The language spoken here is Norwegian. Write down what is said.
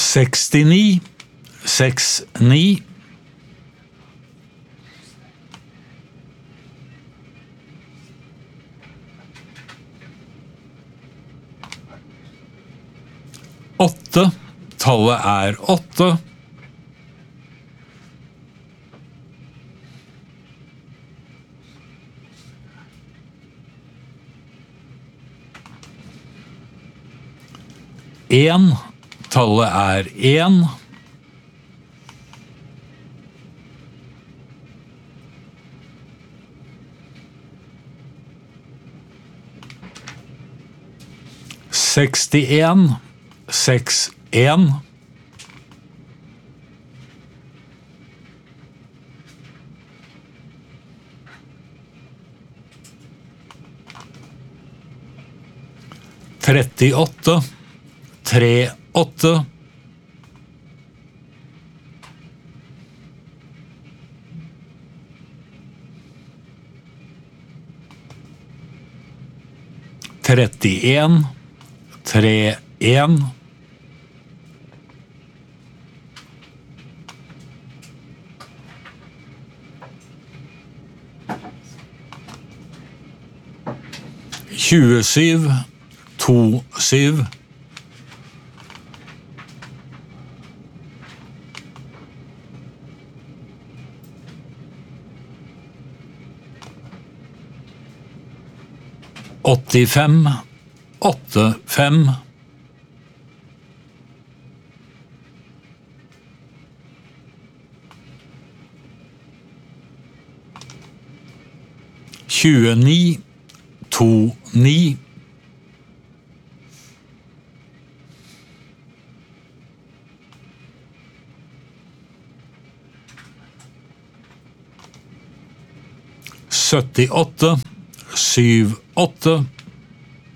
69 69 8 tallet er 8 1 tallet er 1 61 61 38 38 31 31 27 27 85 85 29 29 78 78